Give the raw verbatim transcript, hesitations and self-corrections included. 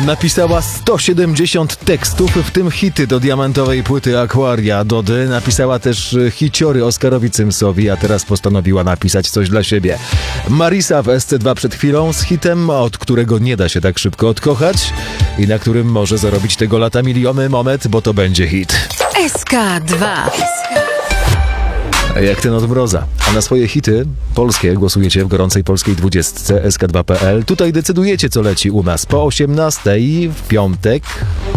napisała sto siedemdziesiąt tekstów, w tym hity do diamentowej płyty Aquaria Dody. Napisała też hiciory Oskarowi Cymsowi, a teraz postanowiła napisać coś dla siebie. Marisa w S C dwa przed chwilą z hitem, od którego nie da się tak szybko odkochać i na którym może zarobić tego lata miliony. Moment, bo to będzie hit. S K dwa. Jak ten od Mroza. A na swoje hity polskie głosujecie w gorącej polskiej dwudziestce S K dwa kropka P L. Tutaj decydujecie, co leci u nas po osiemnastej w piątek.